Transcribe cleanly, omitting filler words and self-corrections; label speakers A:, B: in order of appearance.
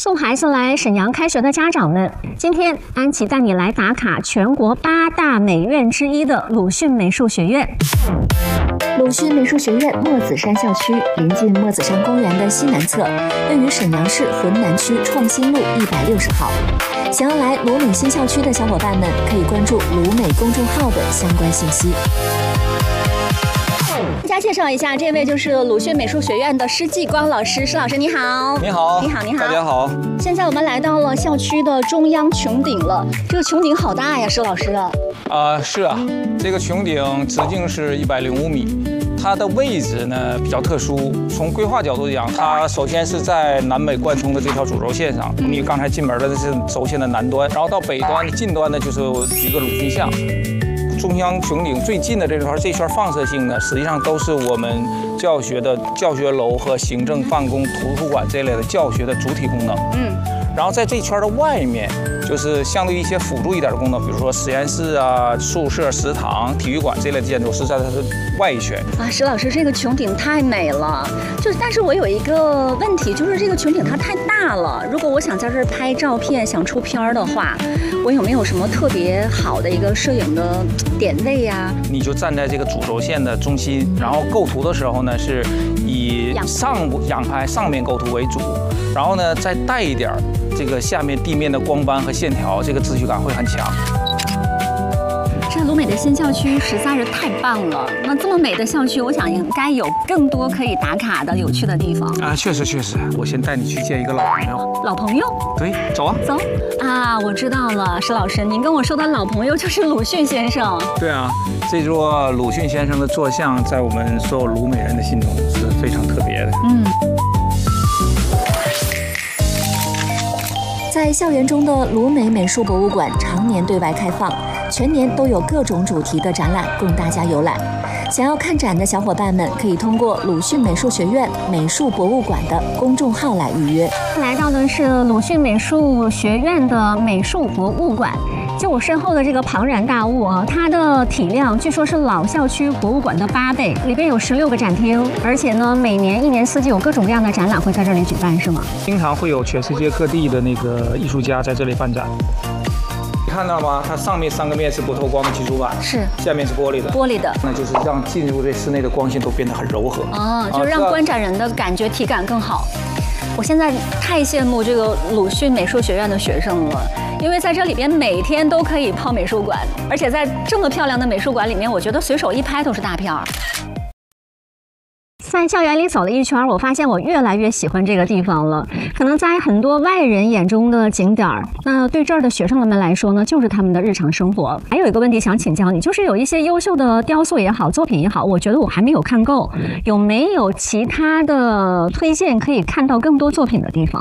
A: 送孩子来沈阳开学的家长们，今天安琪带你来打卡全国8大美院之一的鲁迅美术学院。鲁迅美术学院墨子山校区临近墨子山公园的西南侧，位于沈阳市浑南区创新路160号。想要来鲁美新校区的小伙伴们，可以关注鲁美公众号的相关信息。大家介绍一下，这位就是鲁迅美术学院的施继光老师。施老师你好。
B: 你好。
A: 你好，你好。
B: 大家好。
A: 现在我们来到了校区的中央穹顶了，这个穹顶好大呀，施老师。
B: 是啊，这个穹顶直径是105米。它的位置呢比较特殊，从规划角度讲，它首先是在南北贯通的这条主轴线上。你刚才进门的这是轴线的南端，然后到北端近端呢就是一个鲁迅像。中央穹顶最近的这圈放射性呢，实际上都是我们教学楼和行政办公、图书馆这类的教学的主体功能。然后在这圈的外面，就是相对一些辅助一点的功能，比如说实验室啊、宿舍、食堂、体育馆这类的建筑是在它的外圈。施老师，这个穹顶太美了。但是我有一个问题，就是这个穹顶它太大了。如果我想在这儿拍照片、想出片的话，我有没有什么特别好的一个摄影的点位呀？你就站在这个主轴线的中心，然后构图的时候呢，是以仰拍上面构图为主，然后呢再带一点这个下面地面的光斑和线条，这个秩序感会很强。这鲁美的新校区实在是太棒了。那这么美的校区，我想应该有更多可以打卡的有趣的地方啊。确实，我先带你去见一个老朋友。老朋友？对，走啊，走啊！我知道了，施老师，您跟我说的老朋友就是鲁迅先生。对啊，这座鲁迅先生的坐像，在我们所有鲁美人的心中是非常特别的。
A: 在校园中的鲁美美术博物馆常年对外开放，全年都有各种主题的展览供大家游览。想要看展的小伙伴们可以通过鲁迅美术学院美术博物馆的公众号来预约。来到的是鲁迅美术学院的美术博物馆。就我身后的这个庞然大物啊，它的体量据说是老校区博物馆的8倍，里边有16个展厅，而且呢，每年1年4季有各种各样的展览会在这里举办，是吗？
B: 经常会有全世界各地的那个艺术家在这里办展。你看到吗？它上面3个面是不透光的金属板，是下面是玻璃的，那就是让进入这室内的光线都变得很柔和。就是让观展人的感觉体感更好。我现在太羡慕这个鲁迅美术学院的学生了。因为在这里边每天都可以泡美术馆，而且在这么漂亮的美术馆里面，我觉得随手一拍都是大片儿。在校园里走了一圈，我发现我越来越喜欢这个地方了。可能在很多外人眼中的景点儿，那对这儿的学生们来说呢，就是他们的日常生活。还有一个问题想请教你，就是有一些优秀的雕塑也好，作品也好，我觉得我还没有看够，有没有其他的推荐可以看到更多作品的地方？